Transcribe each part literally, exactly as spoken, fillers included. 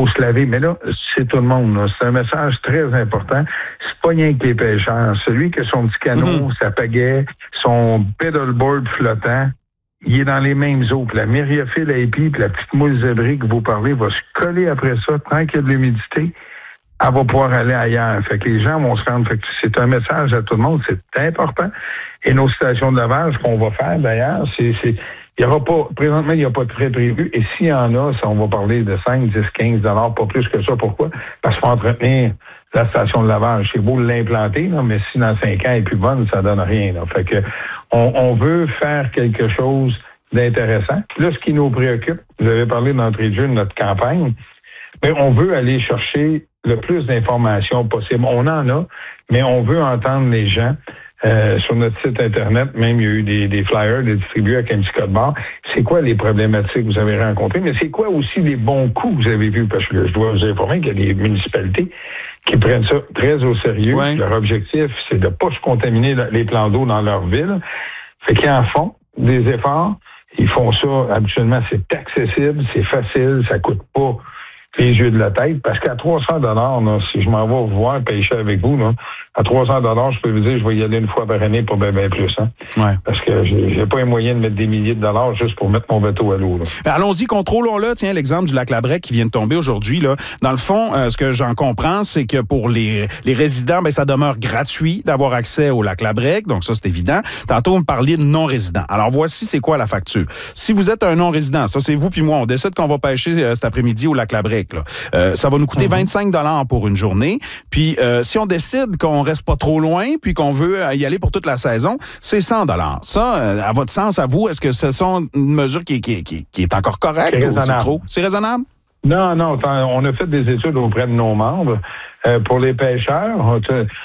faut se laver. Mais là, c'est tout le monde. Là. C'est un message très important. C'est pas rien que les pêcheurs. Celui qui a son petit canot, mm-hmm. sa pagaie, son pedalboard flottant, il est dans les mêmes eaux. Puis la myriaphile à épi, puis la petite moule zébrée que vous parlez va se coller après ça, tant qu'il y a de l'humidité, elle va pouvoir aller ailleurs. Fait que les gens vont se rendre. Fait que c'est un message à tout le monde, c'est important. Et nos stations de lavage qu'on va faire, d'ailleurs, c'est... c'est il y aura pas, présentement, il n'y a pas de frais prévu. Et s'il y en a, ça, on va parler de cinq, dix, quinze dollars, pas plus que ça. Pourquoi? Parce qu'il faut entretenir la station de lavage. C'est beau l'implanter, là, mais si dans cinq ans elle est plus bonne, ça donne rien. Là. Fait que on, on veut faire quelque chose d'intéressant. Là, ce qui nous préoccupe, vous avez parlé d'entrée de jeu de notre campagne, mais on veut aller chercher le plus d'informations possible. On en a, mais on veut entendre les gens. Euh, sur notre site Internet, même, il y a eu des, des flyers, des distribués avec un petit code barre. C'est quoi les problématiques que vous avez rencontrées? Mais c'est quoi aussi les bons coups que vous avez vus? Parce que je dois vous informer qu'il y a des municipalités qui prennent ça très au sérieux. Ouais. Leur objectif, c'est de ne pas se contaminer les plans d'eau dans leur ville. Fait qu'ils en font des efforts. Ils font ça, habituellement, c'est accessible, c'est facile, ça coûte pas les yeux de la tête, parce qu'à trois cents dollars, là, si je m'en vais vous voir pêcher avec vous, là, à trois cents dollars, je peux vous dire, je vais y aller une fois par année pour bien, bien plus. Hein? Ouais. Parce que j'ai, j'ai pas les moyens de mettre des milliers de dollars juste pour mettre mon bateau à l'eau. Là. Allons-y, contrôlons-le. Tiens, l'exemple du lac Labrec qui vient de tomber aujourd'hui. Là. Dans le fond, euh, ce que j'en comprends, c'est que pour les, les résidents, ben, ça demeure gratuit d'avoir accès au lac Labrec. Donc ça, c'est évident. Tantôt, vous me parliez de non-résidents. Alors, voici c'est quoi la facture. Si vous êtes un non-résident, ça, c'est vous puis moi, on décide qu'on va pêcher euh, cet après-midi au lac Labrec. Là. Euh, ça va nous coûter mm-hmm. vingt-cinq dollars pour une journée. Puis, euh, si on décide qu'on reste pas trop loin puis qu'on veut y aller pour toute la saison, c'est cent dollars. Ça, euh, à votre sens, à vous, est-ce que ce sont une mesure qui, qui, qui, qui est encore correcte c'est ou c'est trop? C'est raisonnable? Non, non. On a fait des études auprès de nos membres. Euh, pour les pêcheurs,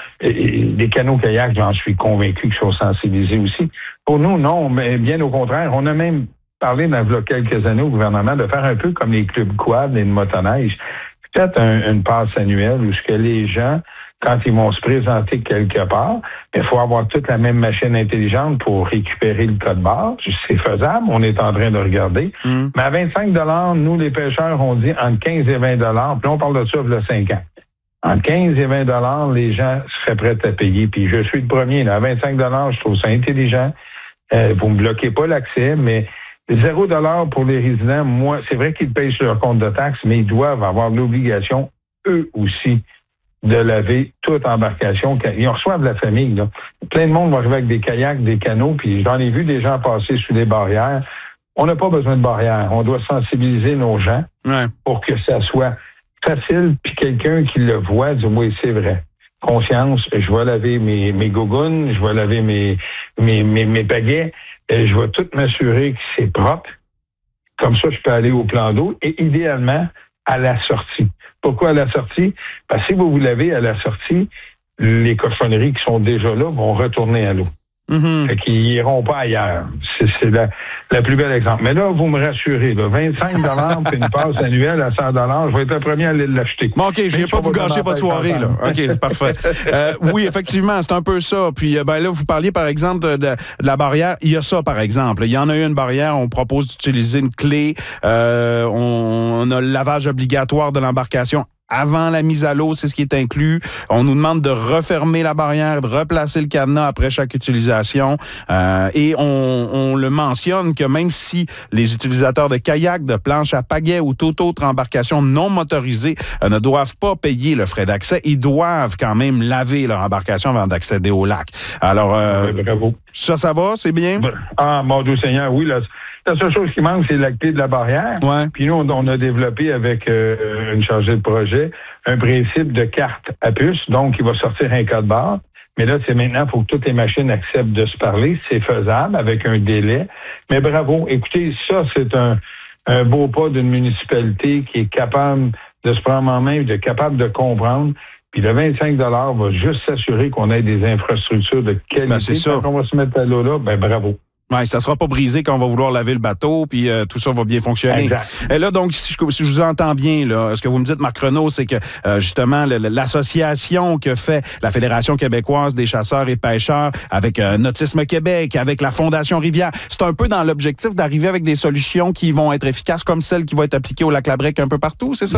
les canots kayaks, j'en suis convaincu qu'ils sont sensibilisés aussi. Pour nous, non, mais bien au contraire. On a même parlé dans il y a quelques années au gouvernement de faire un peu comme les clubs quad et de motoneige. Peut-être un, une passe annuelle où ce que les gens, quand ils vont se présenter quelque part, il faut avoir toute la même machine intelligente pour récupérer le code barre. C'est faisable, on est en train de regarder. Mm. Mais à vingt-cinq dollars, nous, les pêcheurs, on dit entre quinze et vingt dollars. Puis on parle de ça il y a cinq ans. Entre quinze et vingt dollars, les gens seraient prêts à payer. Puis je suis le premier. Là, à vingt-cinq dollars, je trouve ça intelligent. Euh, vous ne me bloquez pas l'accès, mais zéro dollar pour les résidents, moi, c'est vrai qu'ils payent sur leur compte de taxes, mais ils doivent avoir l'obligation, eux aussi, de laver toute embarcation. Ils reçoivent la famille. Là. Plein de monde va arriver avec des kayaks, des canots, puis j'en ai vu des gens passer sous des barrières. On n'a pas besoin de barrières. On doit sensibiliser nos gens ouais. pour que ça soit facile, puis quelqu'un qui le voit dit « Oui, c'est vrai. Conscience, je vais laver mes, mes gougounes, je vais laver mes, mes, mes, mes pagaies, et je vais tout m'assurer que c'est propre. Comme ça, je peux aller au plan d'eau et idéalement, à la sortie. Pourquoi à la sortie? Parce que si vous vous lavez à la sortie, les cochonneries qui sont déjà là vont retourner à l'eau. Mm-hmm. Fait qu'ils n'iront pas ailleurs. C'est, c'est la, la plus belle exemple. Mais là, vous me rassurez, là, vingt-cinq dollars pour une passe annuelle à cent dollars, je vais être le premier à aller l'acheter. Bon, OK, je ne viens pas vous gâcher votre soirée, là. OK, c'est parfait. euh, oui, effectivement, c'est un peu ça. Puis, ben là, vous parliez, par exemple, de, de la barrière. Il y a ça, par exemple. Il y en a eu une barrière, on propose d'utiliser une clé. Euh, on, on a le lavage obligatoire de l'embarcation avant la mise à l'eau, c'est ce qui est inclus. On nous demande de refermer la barrière, de replacer le cadenas après chaque utilisation. Euh, et on, on le mentionne que même si les utilisateurs de kayak, de planches à pagaie ou toute autre embarcation non motorisée euh, ne doivent pas payer le frais d'accès, ils doivent quand même laver leur embarcation avant d'accéder au lac. Alors, euh, bravo. Ça, ça va? C'est bien? Ah, mon Dieu Seigneur, oui, là. La seule chose qui manque, c'est la clé de la barrière. Ouais. Puis nous, on, on a développé avec euh, une chargée de projet un principe de carte à puce. Donc, il va sortir un code barre. Mais là, c'est maintenant, il faut que toutes les machines acceptent de se parler. C'est faisable avec un délai. Mais bravo. Écoutez, ça, c'est un, un beau pas d'une municipalité qui est capable de se prendre en main, de capable de comprendre. Puis le vingt-cinq dollars va juste s'assurer qu'on ait des infrastructures de qualité. Ben, c'est ça. Quand on va se mettre à l'eau là, ben bravo. Oui, ça ne sera pas brisé quand on va vouloir laver le bateau, puis euh, tout ça va bien fonctionner. Exact. Et là, donc, si je, si je vous entends bien, là, ce que vous me dites, Marc Renaud, c'est que euh, justement, le, l'association que fait la Fédération québécoise des chasseurs et pêcheurs avec euh, Nautisme Québec, avec la Fondation Rivière, c'est un peu dans l'objectif d'arriver avec des solutions qui vont être efficaces comme celles qui vont être appliquées au lac Labrec un peu partout, c'est ça?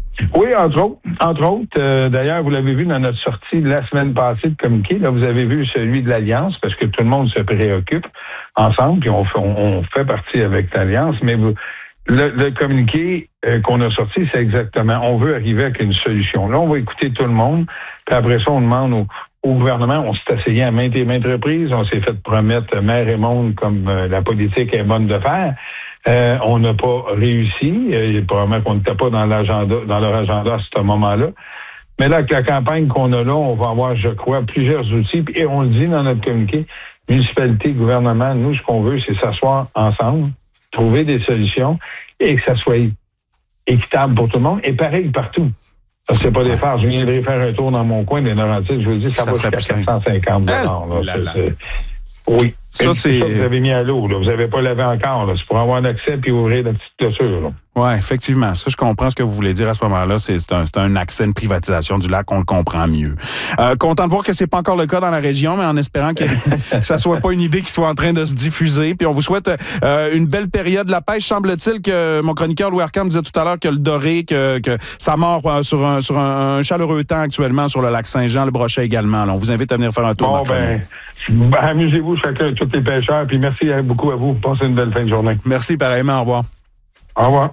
Oui, entre autres. Entre autres, euh, d'ailleurs, vous l'avez vu dans notre sortie la semaine passée de communiqué. Là, vous avez vu celui de l'Alliance, parce que tout le monde se préoccupe ensemble, puis on fait, on, on fait partie avec l'Alliance. Mais vous, le, le communiqué euh, qu'on a sorti, c'est exactement, on veut arriver avec une solution. Là, on va écouter tout le monde, puis après ça, on demande au, au gouvernement, on s'est essayé à maintes et maintes reprises, on s'est fait promettre mer et monde comme euh, la politique est bonne de faire. Euh, on n'a pas réussi. Euh, probablement qu'on n'était pas dans l'agenda, dans leur agenda à ce moment-là. Mais là, avec la campagne qu'on a là, on va avoir, je crois, plusieurs outils. Et on le dit dans notre communiqué, municipalité, gouvernement, nous, ce qu'on veut, c'est s'asseoir ensemble, trouver des solutions et que ça soit équitable pour tout le monde et pareil partout. Ça, c'est pas des farces. Je viendrai faire un tour dans mon coin des Laurentides. Je vous dis, ça, ça va jusqu'à quatre cent cinquante dollars. Oui. Ça, c'est ça que vous avez mis à l'eau. Là. Vous n'avez pas lavé encore. Là. C'est pour avoir l'accès puis ouvrir la petite clôture. Là. Oui, effectivement. Ça, je comprends ce que vous voulez dire à ce moment-là. C'est, c'est, un, c'est un accès, une privatisation du lac. On le comprend mieux. Euh, content de voir que c'est pas encore le cas dans la région, mais en espérant que ça soit pas une idée qui soit en train de se diffuser. Puis on vous souhaite euh, une belle période de la pêche. Semble-t-il que mon chroniqueur Louis Arcand disait tout à l'heure que le doré, que, que ça mord euh, sur, un, sur un, un chaleureux temps actuellement sur le lac Saint-Jean, le brochet également. Là, on vous invite à venir faire un tour. Bon, ben, ben, amusez-vous chacun, tous les pêcheurs. Puis merci beaucoup à vous. Passez une belle fin de journée. Merci, pareillement. Au revoir. Au revoir.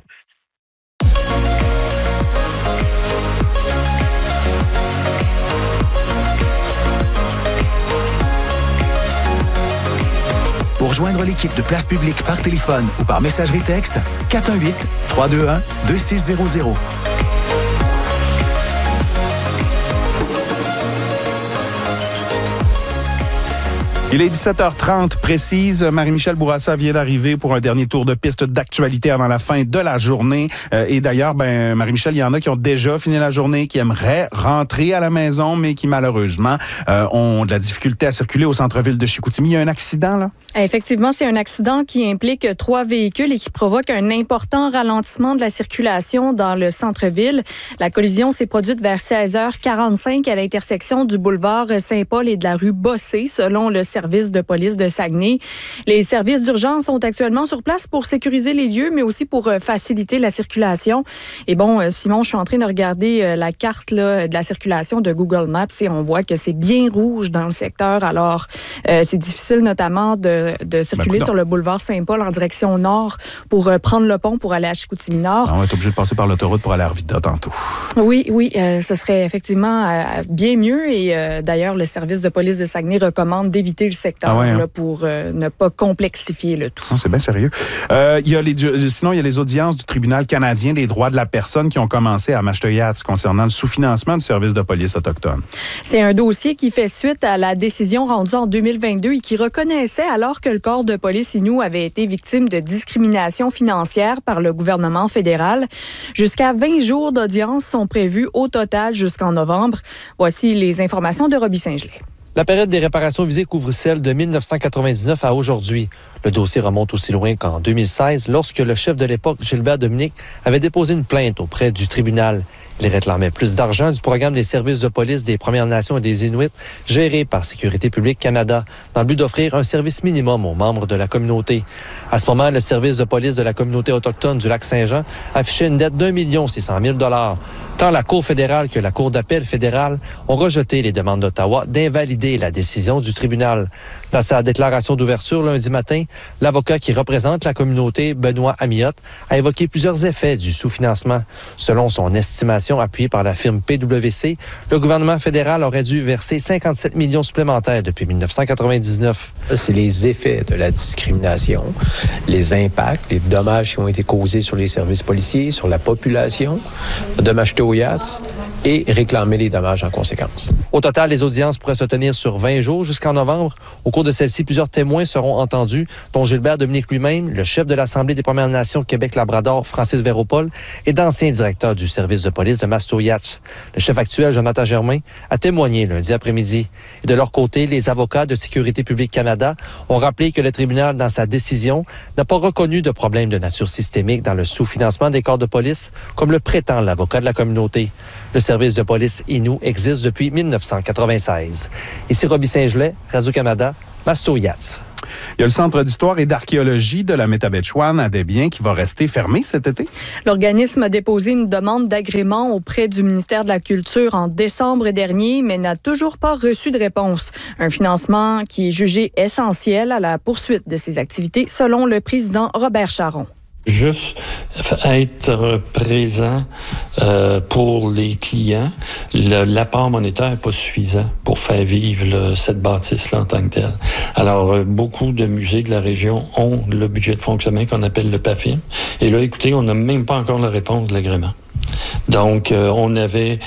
Pour joindre l'équipe de Place Publique par téléphone ou par messagerie texte, quatre un huit, trois deux un, deux six zéro zéro. Il est dix-sept heures trente précise. Marie-Michel Bourassa vient d'arriver pour un dernier tour de piste d'actualité avant la fin de la journée. Euh, et d'ailleurs, ben Marie-Michel, il y en a qui ont déjà fini la journée, qui aimeraient rentrer à la maison, mais qui malheureusement euh, ont de la difficulté à circuler au centre-ville de Chicoutimi. Il y a un accident, là? Effectivement, c'est un accident qui implique trois véhicules et qui provoque un important ralentissement de la circulation dans le centre-ville. La collision s'est produite vers seize heures quarante-cinq à l'intersection du boulevard Saint-Paul et de la rue Bossé, selon le service de police de Saguenay. Les services d'urgence sont actuellement sur place pour sécuriser les lieux, mais aussi pour euh, faciliter la circulation. Et bon, euh, Simon, je suis en train de regarder euh, la carte là, de la circulation de Google Maps et on voit que c'est bien rouge dans le secteur. Alors, euh, c'est difficile notamment de, de circuler ben, sur le boulevard Saint-Paul en direction nord pour euh, prendre le pont pour aller à Chicoutimi-Nord. On va être obligé de passer par l'autoroute pour aller à Arvida tantôt. Oui, oui, euh, ce serait effectivement euh, bien mieux. Et euh, d'ailleurs, le service de police de Saguenay recommande d'éviter le secteur ah ouais, hein? là, pour euh, ne pas complexifier le tout. Non, c'est bien sérieux. Euh, il y a les, sinon, il y a les audiences du tribunal canadien des droits de la personne qui ont commencé à Mashteuiats concernant le sous-financement du service de police autochtone. C'est un dossier qui fait suite à la décision rendue en deux mille vingt-deux et qui reconnaissait alors que le corps de police Innu avait été victime de discrimination financière par le gouvernement fédéral. Jusqu'à vingt jours d'audience sont prévus au total jusqu'en novembre. Voici les informations de Roby Saint-Gelais. La période des réparations visées couvre celle de mille neuf cent quatre-vingt-dix-neuf à aujourd'hui. Le dossier remonte aussi loin qu'en deux mille seize, lorsque le chef de l'époque, Gilbert Dominique, avait déposé une plainte auprès du tribunal. Il réclamait plus d'argent du programme des services de police des Premières Nations et des Inuits, géré par Sécurité publique Canada, dans le but d'offrir un service minimum aux membres de la communauté. À ce moment, le service de police de la communauté autochtone du Lac-Saint-Jean affichait une dette d'un million six cent mille dollars. Tant la Cour fédérale que la Cour d'appel fédérale ont rejeté les demandes d'Ottawa d'invalider la décision du tribunal. Dans sa déclaration d'ouverture lundi matin, l'avocat qui représente la communauté, Benoît Amiot, a évoqué plusieurs effets du sous-financement. Selon son estimation appuyée par la firme P W C, le gouvernement fédéral aurait dû verser cinquante-sept millions supplémentaires depuis mille neuf cent quatre-vingt-dix-neuf. C'est les effets de la discrimination, les impacts, les dommages qui ont été causés sur les services policiers, sur la population de Mashteuiats et réclamer les dommages en conséquence. Au total, les audiences pourraient se tenir sur vingt jours jusqu'en novembre. Au cours de celle-ci, plusieurs témoins seront entendus, dont Gilbert Dominique lui-même, le chef de l'Assemblée des Premières Nations Québec-Labrador, Francis Véropol, et d'anciens directeurs du service de police de Mashteuiats. Le chef actuel, Jonathan Germain, a témoigné lundi après-midi. Et de leur côté, les avocats de Sécurité publique Canada ont rappelé que le tribunal, dans sa décision, n'a pas reconnu de problème de nature systémique dans le sous-financement des corps de police, comme le prétend l'avocat de la communauté. Le service de police Innu existe depuis mille neuf cent quatre-vingt-seize. Ici Roby Saint-Gelais, Radio-Canada, Mashteuiats. Il y a le Centre d'histoire et d'archéologie de la Métabetchouane à Desbiens qui va rester fermé cet été. L'organisme a déposé une demande d'agrément auprès du ministère de la Culture en décembre dernier, mais n'a toujours pas reçu de réponse. Un financement qui est jugé essentiel à la poursuite de ses activités, selon le président Robert Charron. Juste être présent euh, pour les clients, le, l'apport monétaire n'est pas suffisant pour faire vivre le, cette bâtisse-là en tant que telle. Alors, euh, beaucoup de musées de la région ont le budget de fonctionnement qu'on appelle le P A F I M. Et là, écoutez, on n'a même pas encore la réponse de l'agrément. Donc, euh, on avait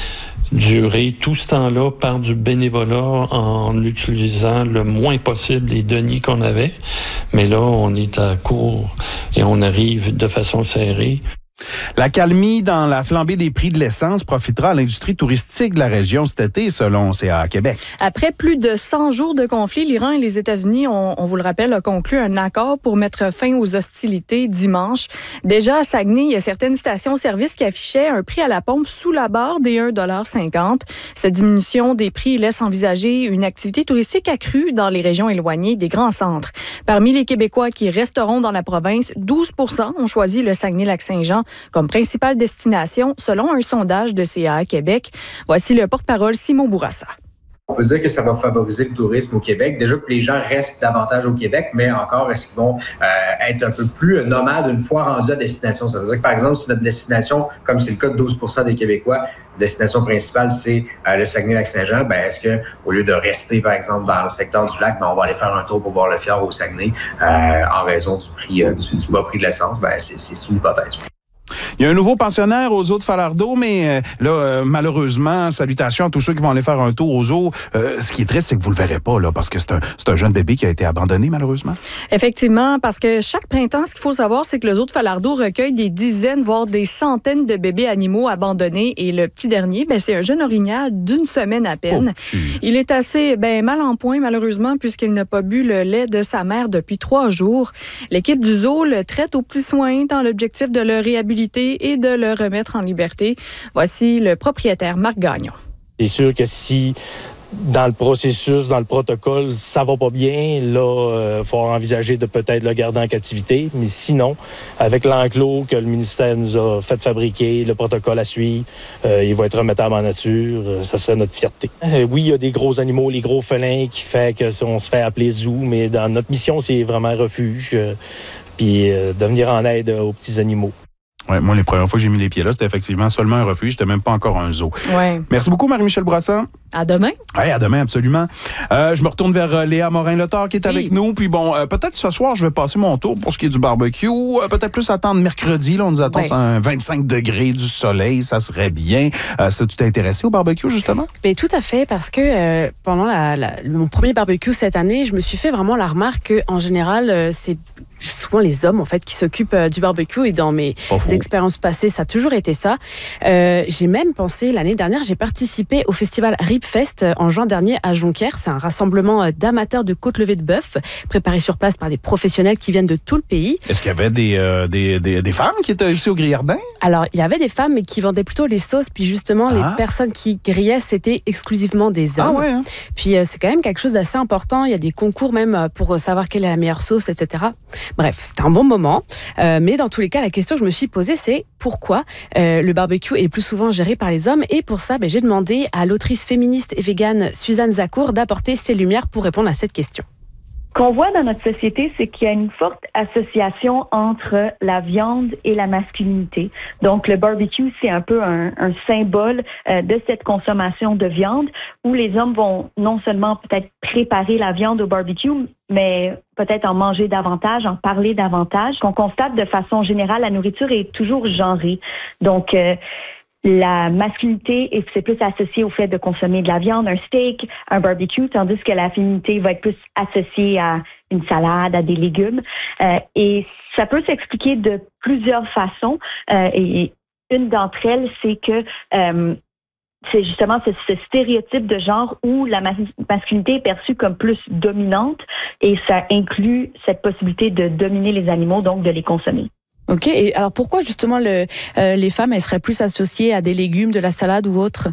duré tout ce temps-là par du bénévolat en utilisant le moins possible les deniers qu'on avait. Mais là, on est à court et on arrive de façon serrée. La calmie dans la flambée des prix de l'essence profitera à l'industrie touristique de la région cet été, selon C A A Québec. Après plus de cent jours de conflit, l'Iran et les États-Unis, on, on vous le rappelle, ont conclu un accord pour mettre fin aux hostilités dimanche. Déjà, à Saguenay, il y a certaines stations-service qui affichaient un prix à la pompe sous la barre des un dollar cinquante. Cette diminution des prix laisse envisager une activité touristique accrue dans les régions éloignées des grands centres. Parmi les Québécois qui resteront dans la province, douze pour cent ont choisi le Saguenay-Lac-Saint-Jean comme principale destination, selon un sondage de C A A Québec. Voici le porte-parole Simon Bourassa. On peut dire que ça va favoriser le tourisme au Québec. Déjà que les gens restent davantage au Québec, mais encore, est-ce qu'ils vont euh, être un peu plus nomades une fois rendus à destination? Ça veut dire que, par exemple, si notre destination, comme c'est le cas de douze pour cent des Québécois, destination principale, c'est euh, le Saguenay-Lac-Saint-Jean, ben est-ce que au lieu de rester, par exemple, dans le secteur du lac, ben on va aller faire un tour pour voir le fjord au Saguenay euh, en raison du prix, euh, du, du bas prix de l'essence? Ben c'est, c'est une hypothèse. Il y a un nouveau pensionnaire aux eaux de Falardeau, mais euh, là, euh, malheureusement, salutations à tous ceux qui vont aller faire un tour aux eaux. Euh, ce qui est triste, c'est que vous le verrez pas, là, parce que c'est un, c'est un jeune bébé qui a été abandonné, malheureusement. Effectivement, parce que chaque printemps, ce qu'il faut savoir, c'est que le zoo de Falardeau recueille des dizaines, voire des centaines de bébés animaux abandonnés. Et le petit dernier, ben, c'est un jeune orignal d'une semaine à peine. Oh, il est assez ben, mal en point, malheureusement, puisqu'il n'a pas bu le lait de sa mère depuis trois jours. L'équipe du zoo le traite aux petits soins dans l'objectif de le réhabiliter et de le remettre en liberté. Voici le propriétaire Marc Gagnon. C'est sûr que si dans le processus, dans le protocole, ça va pas bien, là, il euh, faut envisager de peut-être le garder en captivité. Mais sinon, avec l'enclos que le ministère nous a fait fabriquer, le protocole à suivre, euh, il va être remettable en nature. Euh, ça serait notre fierté. Euh, oui, il y a des gros animaux, les gros félins qui fait qu'on se fait appeler zoo, mais dans notre mission, c'est vraiment refuge. Euh, puis euh, de venir en aide aux petits animaux. Ouais, moi, les premières fois que j'ai mis les pieds là, c'était effectivement seulement un refuge. C'était même pas encore un zoo. Ouais. Merci beaucoup, Marie-Michel Bourassa. À demain. Oui, à demain, absolument. Euh, je me retourne vers euh, Léa Morin-Letard qui est oui. avec nous. Puis bon, euh, peut-être ce soir, je vais passer mon tour pour ce qui est du barbecue. Euh, peut-être plus attendre mercredi. Là, on nous attend ouais. un vingt-cinq degrés, du soleil. Ça serait bien. Euh, ça, tu t'es intéressé au barbecue, justement? Bien, tout à fait, parce que euh, pendant la, la, mon premier barbecue cette année, je me suis fait vraiment la remarque qu'en général, euh, c'est souvent les hommes, en fait, qui s'occupent euh, du barbecue. Et dans mes expériences passées, ça a toujours été ça. Euh, j'ai même pensé, l'année dernière, j'ai participé au festival Ribfest euh, en juin dernier à Jonquière. C'est un rassemblement euh, d'amateurs de côte levée de bœuf, préparé sur place par des professionnels qui viennent de tout le pays. Est-ce qu'il y avait des, euh, des, des, des femmes qui étaient aussi au Grillardin? Alors, il y avait des femmes, mais qui vendaient plutôt les sauces. Puis justement, ah. les personnes qui grillaient, c'était exclusivement des hommes. Ah ouais, hein? Puis euh, c'est quand même quelque chose d'assez important. Il y a des concours même pour savoir quelle est la meilleure sauce, et cetera. Bref, c'était un bon moment. Euh, mais dans tous les cas, la question que je me suis posée, c'est pourquoi euh, le barbecue est plus souvent géré par les hommes. Et pour ça, ben, j'ai demandé à l'autrice féministe et végane Suzanne Zakour d'apporter ses lumières pour répondre à cette question. Ce qu'on voit dans notre société, c'est qu'il y a une forte association entre la viande et la masculinité. Donc, le barbecue, c'est un peu un, un symbole euh, de cette consommation de viande où les hommes vont non seulement peut-être préparer la viande au barbecue, mais peut-être en manger davantage, en parler davantage. On constate de façon générale, la nourriture est toujours genrée. Donc, euh, la masculinité, c'est plus associé au fait de consommer de la viande, un steak, un barbecue, tandis que la féminité va être plus associée à une salade, à des légumes. Euh, et ça peut s'expliquer de plusieurs façons. Euh, et une d'entre elles, c'est que euh, c'est justement ce, ce stéréotype de genre où la mas- masculinité est perçue comme plus dominante et ça inclut cette possibilité de dominer les animaux, donc de les consommer. OK. Et alors, pourquoi, justement, le, euh, les femmes, elles seraient plus associées à des légumes, de la salade ou autre?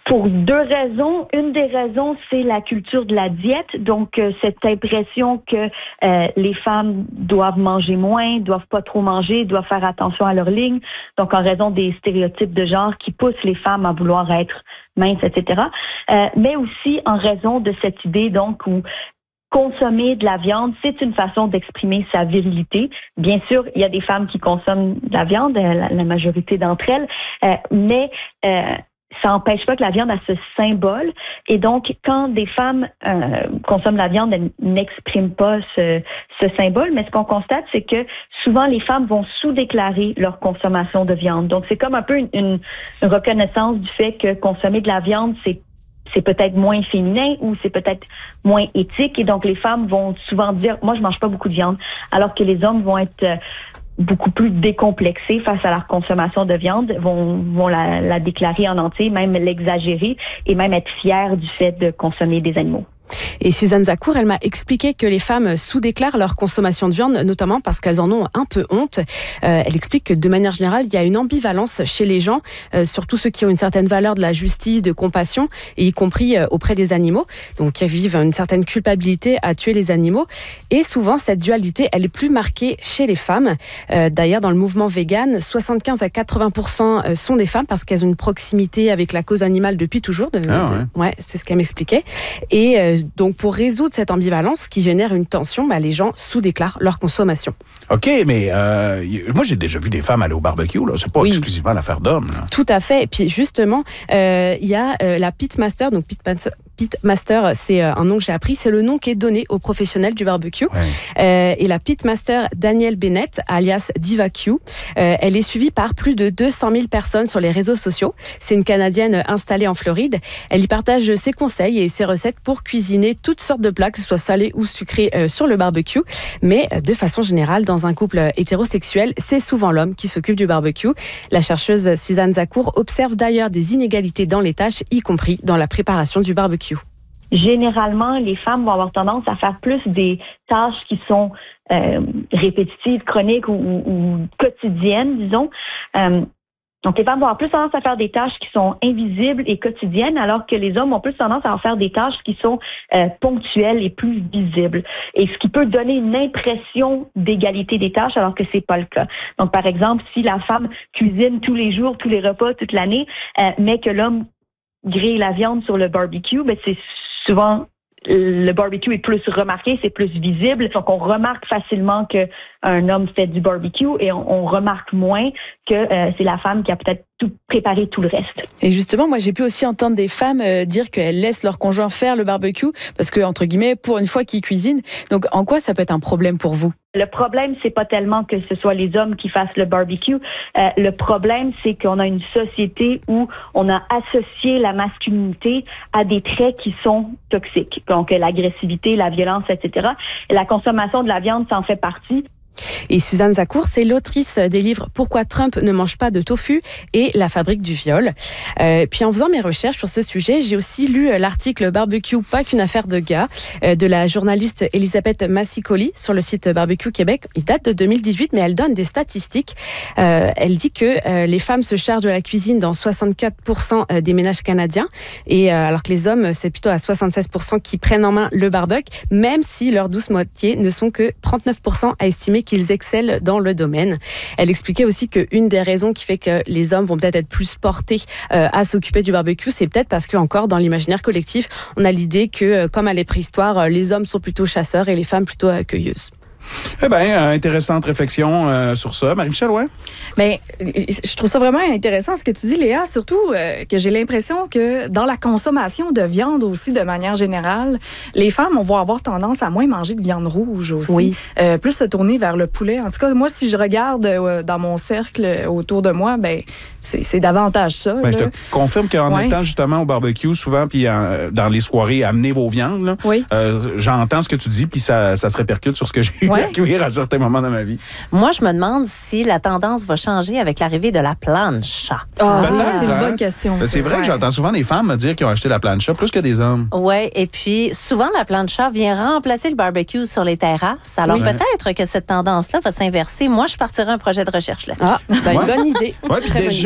Pour deux raisons. Une des raisons, c'est la culture de la diète. Donc, euh, cette impression que euh, les femmes doivent manger moins, doivent pas trop manger, doivent faire attention à leur ligne. Donc, en raison des stéréotypes de genre qui poussent les femmes à vouloir être minces, et cetera. Euh, mais aussi en raison de cette idée, donc, où consommer de la viande, c'est une façon d'exprimer sa virilité. Bien sûr, il y a des femmes qui consomment de la viande, la, la majorité d'entre elles, euh, mais... Euh, ça n'empêche pas que la viande a ce symbole. Et donc, quand des femmes euh, consomment la viande, elles n'expriment pas ce, ce symbole. Mais ce qu'on constate, c'est que souvent, les femmes vont sous-déclarer leur consommation de viande. Donc, c'est comme un peu une, une, une reconnaissance du fait que consommer de la viande, c'est c'est peut-être moins féminin ou c'est peut-être moins éthique. Et donc, les femmes vont souvent dire, moi, je mange pas beaucoup de viande. Alors que les hommes vont être... Euh, beaucoup plus décomplexés face à leur consommation de viande, vont, vont la, la déclarer en entier, même l'exagérer et même être fiers du fait de consommer des animaux. Et Suzanne Zacour, elle m'a expliqué que les femmes sous-déclarent leur consommation de viande, notamment parce qu'elles en ont un peu honte. Euh, elle explique que de manière générale, il y a une ambivalence chez les gens, euh, surtout ceux qui ont une certaine valeur de la justice, de compassion, et y compris euh, auprès des animaux, donc qui vivent une certaine culpabilité à tuer les animaux. Et souvent, cette dualité, elle est plus marquée chez les femmes. Euh, d'ailleurs, dans le mouvement vegan, soixante-quinze à quatre-vingts pour cent sont des femmes parce qu'elles ont une proximité avec la cause animale depuis toujours. De, ah, ouais. De, ouais, c'est ce qu'elle m'expliquait. Et euh, donc, pour résoudre cette ambivalence qui génère une tension, bah, les gens sous-déclarent leur consommation. OK, mais euh, moi, j'ai déjà vu des femmes aller au barbecue. Là. C'est pas oui. exclusivement l'affaire d'hommes. Là. Tout à fait. Et puis, justement, il euh, y a euh, la Pitmaster, donc Pitmaster, Pitmaster, c'est un nom que j'ai appris, c'est le nom qui est donné aux professionnels du barbecue. Ouais. Euh, et la Pitmaster Danielle Bennett, alias DivaQ, euh, elle est suivie par plus de deux cent mille personnes sur les réseaux sociaux. C'est une Canadienne installée en Floride. Elle y partage ses conseils et ses recettes pour cuisiner toutes sortes de plats, que ce soit salés ou sucrés, euh, sur le barbecue. Mais euh, de façon générale, dans un couple hétérosexuel, c'est souvent l'homme qui s'occupe du barbecue. La chercheuse Suzanne Zacour observe d'ailleurs des inégalités dans les tâches, y compris dans la préparation du barbecue. Généralement, les femmes vont avoir tendance à faire plus des tâches qui sont euh, répétitives, chroniques ou, ou, ou quotidiennes, disons. Euh, donc, les femmes vont avoir plus tendance à faire des tâches qui sont invisibles et quotidiennes, alors que les hommes ont plus tendance à faire des tâches qui sont euh, ponctuelles et plus visibles. Et ce qui peut donner une impression d'égalité des tâches, alors que c'est pas le cas. Donc, par exemple, si la femme cuisine tous les jours, tous les repas, toute l'année, euh, mais que l'homme grille la viande sur le barbecue, ben c'est souvent le barbecue est plus remarqué, c'est plus visible. Donc, on remarque facilement qu'un homme fait du barbecue et on, on remarque moins que euh, c'est la femme qui a peut-être tout préparé tout le reste. Et justement, moi, j'ai pu aussi entendre des femmes euh, dire qu'elles laissent leur conjoint faire le barbecue parce que, entre guillemets, pour une fois qu'ils cuisinent. Donc, en quoi ça peut être un problème pour vous? Le problème, c'est pas tellement que ce soit les hommes qui fassent le barbecue. Euh, le problème, c'est qu'on a une société où on a associé la masculinité à des traits qui sont toxiques. Donc, l'agressivité, la violence, et cetera. Et la consommation de la viande, ça en fait partie. Et Suzanne Zacour, c'est l'autrice des livres « Pourquoi Trump ne mange pas de tofu » et « La fabrique du viol ». Euh, puis en faisant mes recherches sur ce sujet, j'ai aussi lu l'article « Barbecue, pas qu'une affaire de gars » de la journaliste Elisabeth Massicoli sur le site Barbecue Québec. Il date de deux mille dix-huit, mais elle donne des statistiques. Euh, elle dit que euh, les femmes se chargent de la cuisine dans soixante-quatre pour cent des ménages canadiens, et euh, alors que les hommes, c'est plutôt à soixante-seize pour cent qui prennent en main le barbecue, même si leurs douce moitié ne sont que trente-neuf pour cent à estimer qu'ils excellent dans le domaine. Elle expliquait aussi qu'une des raisons qui fait que les hommes vont peut-être être plus portés euh, à s'occuper du barbecue, c'est peut-être parce que, encore dans l'imaginaire collectif, on a l'idée que, euh, comme à les préhistoires, les hommes sont plutôt chasseurs et les femmes plutôt accueilleuses. Eh bien, intéressante réflexion euh, sur ça. Marie-Michel, ouais? Bien, je trouve ça vraiment intéressant ce que tu dis, Léa, surtout euh, que j'ai l'impression que dans la consommation de viande aussi, de manière générale, les femmes vont avoir tendance à moins manger de viande rouge aussi. Oui. Euh, plus se tourner vers le poulet. En tout cas, moi, si je regarde euh, dans mon cercle autour de moi, ben c'est, c'est davantage ça. Ben, je te confirme qu'en ouais. étant justement au barbecue, souvent, puis euh, dans les soirées, amenez vos viandes, là, oui. euh, j'entends ce que tu dis, puis ça, ça se répercute sur ce que j'ai eu ouais. à cuire à certains moments dans ma vie. Moi, je me demande si la tendance va changer avec l'arrivée de la plancha. Ah, ah c'est une bonne question. Ben, c'est vrai ouais. que j'entends souvent des femmes me dire qu'ils ont acheté la plancha plus que des hommes. Oui, et puis souvent, la plancha vient remplacer le barbecue sur les terrasses. Alors oui. peut-être que cette tendance-là va s'inverser. Moi, je partirai un projet de recherche là-dessus. Ah, ben, ouais. une bonne idée. Oui, puis déjà,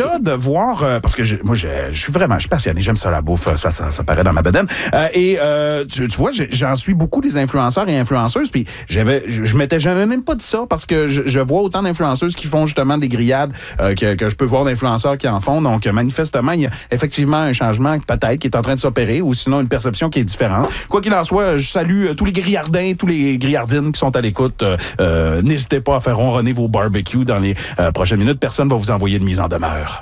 là, de voir, euh, parce que je, moi, je, je suis vraiment, je suis passionné, j'aime ça la bouffe, ça, ça, ça paraît dans ma bedaine. Euh, et euh, tu, tu vois, j'en suis beaucoup des influenceurs et influenceuses, puis j'avais, je, je m'étais jamais même pas dit ça, parce que je, je vois autant d'influenceuses qui font justement des grillades euh, que, que je peux voir d'influenceurs qui en font. Donc, manifestement, il y a effectivement un changement peut-être qui est en train de s'opérer, ou sinon une perception qui est différente. Quoi qu'il en soit, je salue tous les grillardins, tous les grillardines qui sont à l'écoute. Euh, euh, n'hésitez pas à faire ronronner vos barbecues dans les euh, prochaines minutes. Personne ne va vous envoyer de mise en demeure.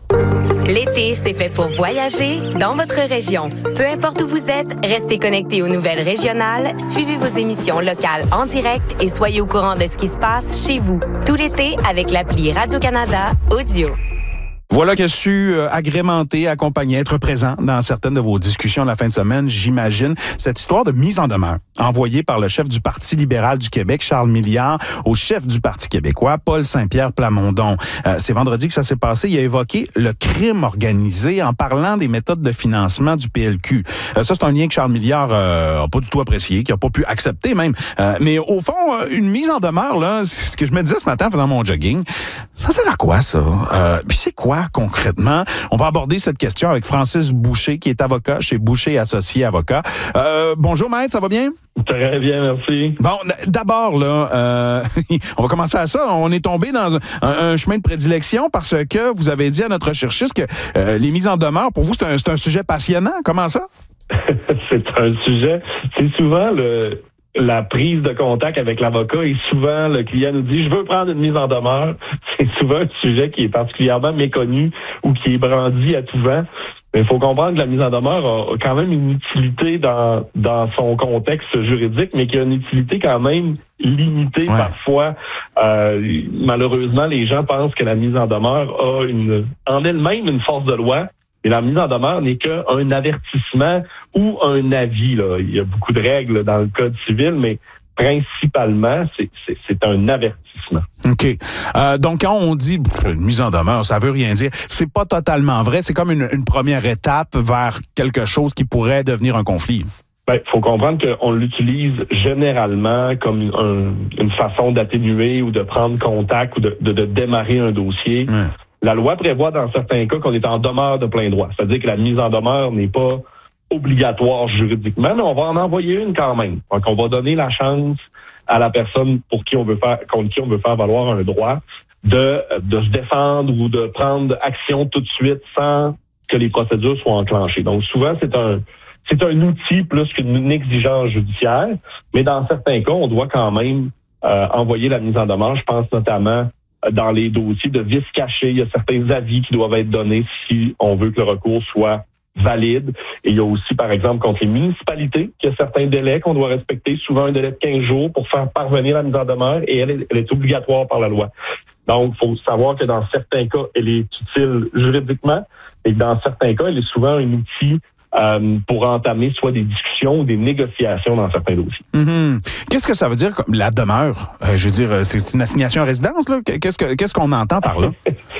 L'été, c'est fait pour voyager dans votre région. Peu importe où vous êtes, restez connectés aux nouvelles régionales, suivez vos émissions locales en direct et soyez au courant de ce qui se passe chez vous. Tout l'été avec l'appli Radio-Canada Audio. Voilà qui a su euh, agrémenter, accompagner, être présent dans certaines de vos discussions de la fin de semaine, j'imagine. Cette histoire de mise en demeure envoyée par le chef du Parti libéral du Québec, Charles Milliard, au chef du Parti québécois, Paul Saint-Pierre Plamondon. Euh, c'est vendredi que ça s'est passé. Il a évoqué le crime organisé en parlant des méthodes de financement du P L Q. Euh, ça, c'est un lien que Charles Milliard n'a euh, pas du tout apprécié, qu'il n'a pas pu accepter même. Euh, mais au fond, une mise en demeure, là, c'est ce que je me disais ce matin en faisant mon jogging. Ça sert à quoi, ça? Euh, puis c'est quoi? Concrètement? On va aborder cette question avec Francis Boucher, qui est avocat chez Boucher Associés Avocats. Euh, bonjour, maître, ça va bien? Très bien, merci. Bon, d'abord, là, euh, on va commencer à ça. On est tombé dans un, un chemin de prédilection parce que vous avez dit à notre recherchiste que euh, les mises en demeure, pour vous, c'est un, c'est un sujet passionnant. Comment ça? C'est un sujet... C'est souvent le... la prise de contact avec l'avocat et souvent le client nous dit « je veux prendre une mise en demeure ». C'est souvent un sujet qui est particulièrement méconnu ou qui est brandi à tout vent. Mais il faut comprendre que la mise en demeure a quand même une utilité dans, dans son contexte juridique, mais qui a une utilité quand même limitée ouais. parfois. Euh, malheureusement, les gens pensent que la mise en demeure a une, en elle-même une force de loi. Et la mise en demeure n'est qu'un avertissement ou un avis. Là. Il y a beaucoup de règles dans le Code civil, mais principalement, c'est, c'est, c'est un avertissement. OK. Euh, donc, quand on dit une mise en demeure, ça veut rien dire. C'est pas totalement vrai. C'est comme une, une première étape vers quelque chose qui pourrait devenir un conflit. Ben, faut comprendre qu'on l'utilise généralement comme une, un, une façon d'atténuer ou de prendre contact ou de, de, de démarrer un dossier. Ouais. La loi prévoit dans certains cas qu'on est en demeure de plein droit. C'est-à-dire que la mise en demeure n'est pas obligatoire juridiquement, mais on va en envoyer une quand même. Donc, on va donner la chance à la personne pour qui on veut faire, contre qui on veut faire valoir un droit de, de se défendre ou de prendre action tout de suite sans que les procédures soient enclenchées. Donc, souvent, c'est un, c'est un outil plus qu'une exigence judiciaire, mais dans certains cas, on doit quand même euh, envoyer la mise en demeure. Je pense notamment dans les dossiers de vices cachés. Il y a certains avis qui doivent être donnés si on veut que le recours soit valide. Et il y a aussi, par exemple, contre les municipalités, qu'il y a certains délais qu'on doit respecter, souvent un délai de quinze jours pour faire parvenir la mise en demeure, et elle est, elle est obligatoire par la loi. Donc, il faut savoir que dans certains cas, elle est utile juridiquement, et que dans certains cas, elle est souvent un outil Euh, pour entamer soit des discussions ou des négociations dans certains dossiers. Mm-hmm. Qu'est-ce que ça veut dire, la demeure? Euh, je veux dire, c'est une assignation à résidence, là? Qu'est-ce, que, qu'est-ce qu'on entend par là?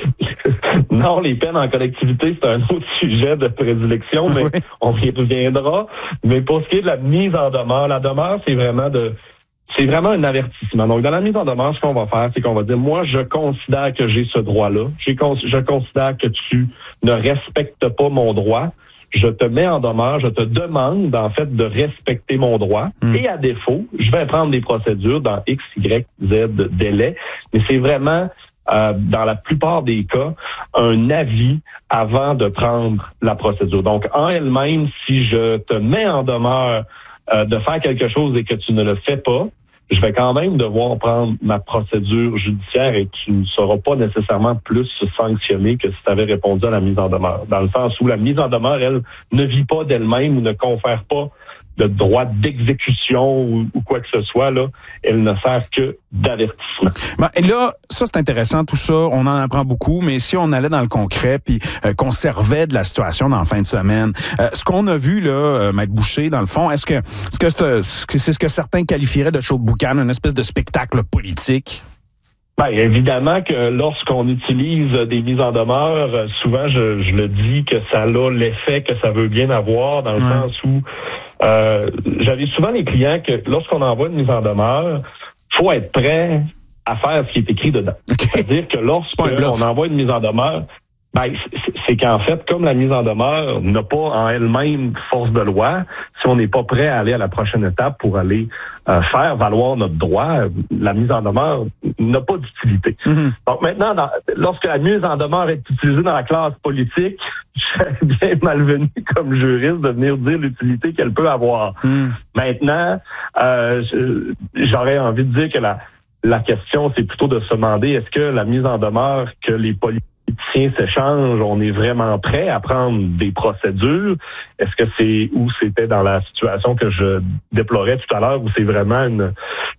Non, les peines en collectivité, c'est un autre sujet de prédilection, mais oui. on y reviendra. Mais pour ce qui est de la mise en demeure, la demeure, c'est vraiment de... C'est vraiment un avertissement. Donc, dans la mise en demeure, ce qu'on va faire, c'est qu'on va dire, moi, je considère que j'ai ce droit-là. J'ai con- je considère que tu ne respectes pas mon droit. Je te mets en demeure, je te demande, en fait, de respecter mon droit. Mmh. Et à défaut, je vais prendre des procédures dans X, Y, Z délai. Mais c'est vraiment, euh, dans la plupart des cas, un avis avant de prendre la procédure. Donc, en elle-même, si je te mets en demeure euh, de faire quelque chose et que tu ne le fais pas, je vais quand même devoir prendre ma procédure judiciaire et tu ne seras pas nécessairement plus sanctionné que si tu avais répondu à la mise en demeure. Dans le sens où la mise en demeure, elle, ne vit pas d'elle-même ou ne confère pas de droit d'exécution ou, ou quoi que ce soit, là, elle ne sert que d'avertissement. Ben, et là, ça, c'est intéressant, tout ça, on en apprend beaucoup, mais si on allait dans le concret puis euh, qu'on servait de la situation dans la fin de semaine, euh, ce qu'on a vu, là, euh, Maître Boucher, dans le fond, est-ce que, est-ce que c'est, c'est ce que certains qualifieraient de show de boucan, une espèce de spectacle politique? Ben, évidemment que lorsqu'on utilise des mises en demeure, souvent je, je le dis que ça a l'effet que ça veut bien avoir, dans le ouais. sens où euh, j'avais souvent les clients que lorsqu'on envoie une mise en demeure, faut être prêt à faire ce qui est écrit dedans. Okay. C'est-à-dire que lorsqu'on envoie une mise en demeure, Ben, c'est, c'est qu'en fait, comme la mise en demeure n'a pas en elle-même force de loi, si on n'est pas prêt à aller à la prochaine étape pour aller euh, faire valoir notre droit, la mise en demeure n'a pas d'utilité. Mm-hmm. Donc maintenant, dans, lorsque la mise en demeure est utilisée dans la classe politique, je serais bien malvenu comme juriste de venir dire l'utilité qu'elle peut avoir. Mm. Maintenant, euh, je, j'aurais envie de dire que la, la question, c'est plutôt de se demander, est-ce que la mise en demeure que les politiciens s'échangent, on est vraiment prêt à prendre des procédures? Est-ce que c'est où c'était dans la situation que je déplorais tout à l'heure, où c'est vraiment une,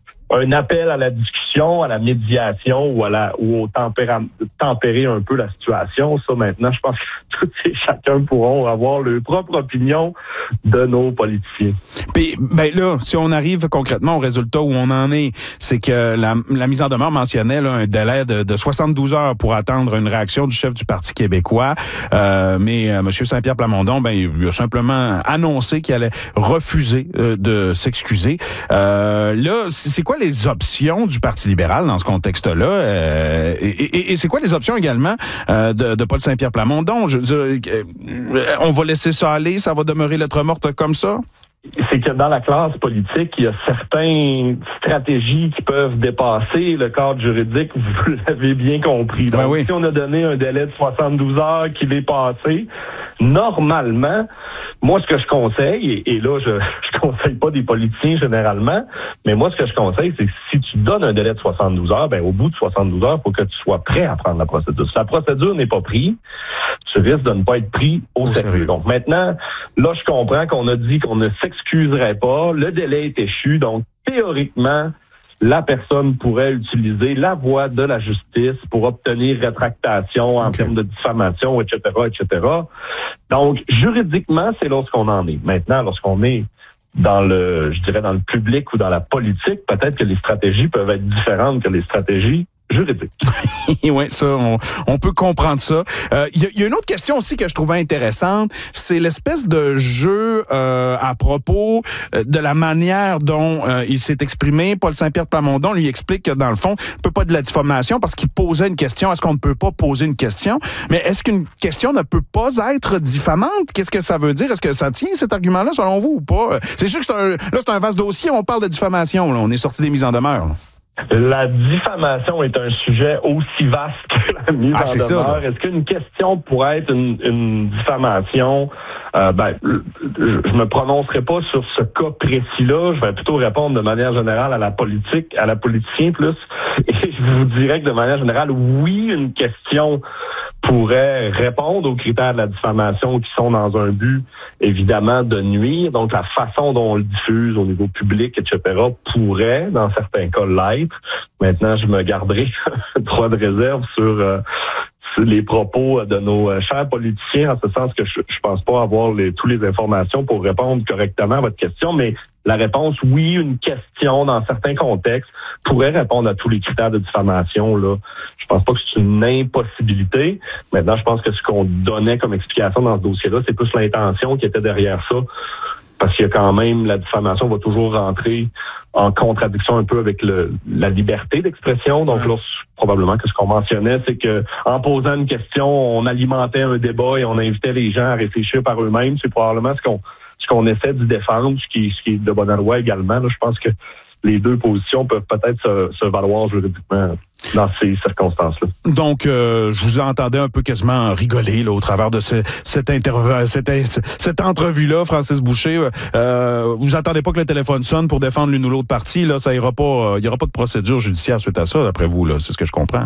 un appel à la discussion, à la médiation ou à la ou au tempéra, tempérer un peu la situation? Ça, maintenant, je pense que tous et chacun pourront avoir leur propre opinion de nos politiciens. Puis, ben là, si on arrive concrètement au résultat où on en est, c'est que la, la mise en demeure mentionnait là, un délai de, de soixante-douze heures pour attendre une réaction du chef du Parti québécois. Euh, mais euh, M. Saint-Pierre Plamondon, ben, il a simplement annoncé qu'il allait refuser euh, de s'excuser. Euh, là, c'est quoi les options du Parti libéral dans ce contexte-là? Euh, et, et, et c'est quoi les options également euh, de, de Paul Saint-Pierre Plamondon? Je veux dire, euh, on va laisser ça aller, ça va demeurer lettre morte comme ça? C'est que dans la classe politique, il y a certaines stratégies qui peuvent dépasser le cadre juridique, vous l'avez bien compris. Donc, ben oui. Si on a donné un délai de soixante-douze heures qui l'est passé, normalement, moi, ce que je conseille, et, et là, je ne conseille pas des politiciens généralement, mais moi, ce que je conseille, c'est que si tu donnes un délai de soixante-douze heures, ben au bout de soixante-douze heures, il faut que tu sois prêt à prendre la procédure. Si la procédure n'est pas prise, tu risques de ne pas être pris au, au sérieux. sérieux. Donc maintenant, là, je comprends qu'on a dit qu'on ne s'excuserait pas. Le délai est échu, donc théoriquement, la personne pourrait utiliser la voie de la justice pour obtenir rétractation en okay. termes de diffamation, et cetera, et cetera. Donc, juridiquement, c'est lorsqu'on en est. Maintenant, lorsqu'on est dans le, je dirais, dans le public ou dans la politique, peut-être que les stratégies peuvent être différentes que les stratégies juridique. Oui, ça, on, on peut comprendre ça. Il euh, y, y a une autre question aussi que je trouvais intéressante, c'est l'espèce de jeu euh, à propos de la manière dont euh, il s'est exprimé. Paul Saint-Pierre Plamondon lui explique que, dans le fond, il ne peut pas de la diffamation parce qu'il posait une question. Est-ce qu'on ne peut pas poser une question? Mais est-ce qu'une question ne peut pas être diffamante? Qu'est-ce que ça veut dire? Est-ce que ça tient, cet argument-là, selon vous, ou pas? C'est sûr que c'est un, là, c'est un vaste dossier. On parle de diffamation. Là. On est sorti des mises en demeure. Là. La diffamation est un sujet aussi vaste que la mise ah, en demeure. Est-ce qu'une question pourrait être une, une diffamation? Euh, ben, je me prononcerai pas sur ce cas précis-là. Je vais plutôt répondre de manière générale à la politique, à la politicien plus. Et je vous dirais que de manière générale, oui, une question pourrait répondre aux critères de la diffamation qui sont dans un but, évidemment, de nuire. Donc, la façon dont on le diffuse au niveau public, et cetera, pourrait, dans certains cas, l'être. Maintenant, je me garderai droit de réserve sur, euh, sur les propos de nos euh, chers politiciens, en ce sens que je, je pense pas avoir les, toutes les informations pour répondre correctement à votre question, mais la réponse, oui, une question dans certains contextes pourrait répondre à tous les critères de diffamation. Là, je pense pas que c'est une impossibilité. Maintenant, je pense que ce qu'on donnait comme explication dans ce dossier-là, c'est plus l'intention qui était derrière ça. Parce qu'il y a quand même, la diffamation va toujours rentrer en contradiction un peu avec le, la liberté d'expression. Donc là, probablement que ce qu'on mentionnait, c'est que en posant une question, on alimentait un débat et on invitait les gens à réfléchir par eux-mêmes. C'est probablement ce qu'on ce qu'on essaie de défendre, ce qui, ce qui est de bonne loi également. Là, je pense que les deux positions peuvent peut-être se, se valoir juridiquement dans ces circonstances-là. Donc, euh, je vous entendais un peu quasiment rigoler là, au travers de ce, cette, interv- cette, cette entrevue-là, Francis Boucher. Euh, vous attendez pas que le téléphone sonne pour défendre l'une ou l'autre partie. Là, ça ira pas. Il n'y aura pas de procédure judiciaire suite à ça, d'après vous. Là, c'est ce que je comprends.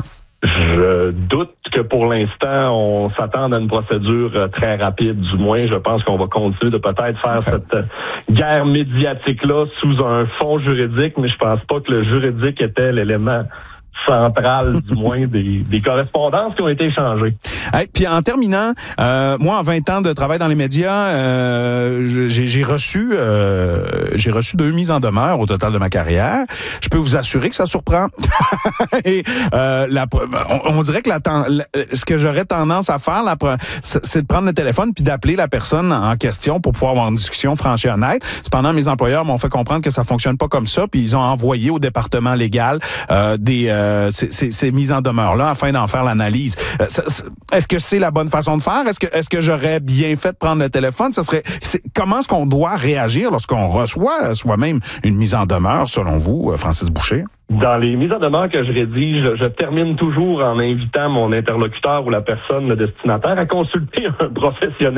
Je doute que pour l'instant, on s'attende à une procédure très rapide. Du moins, je pense qu'on va continuer de peut-être faire okay. cette guerre médiatique-là sous un fond juridique, mais je pense pas que le juridique était l'élément centrale, du moins, des, des correspondances qui ont été échangées. Hey, puis en terminant, euh, moi, en vingt ans de travail dans les médias, euh, j'ai, j'ai reçu euh, j'ai reçu deux mises en demeure au total de ma carrière. Je peux vous assurer que ça surprend. Et euh, la, on, on dirait que la, la, ce que j'aurais tendance à faire, la, c'est de prendre le téléphone puis d'appeler la personne en question pour pouvoir avoir une discussion franche et honnête. Cependant, mes employeurs m'ont fait comprendre que ça fonctionne pas comme ça, puis ils ont envoyé au département légal euh, des euh, euh, ces, ces, ces mises en demeure-là afin d'en faire l'analyse. Euh, ça, est-ce que c'est la bonne façon de faire? Est-ce que, est-ce que j'aurais bien fait de prendre le téléphone? Ça serait, c'est, comment est-ce qu'on doit réagir lorsqu'on reçoit soi-même une mise en demeure, selon vous, Francis Boucher? Dans les mises en demeure que je rédige, je, je termine toujours en invitant mon interlocuteur ou la personne, le destinataire, à consulter un professionnel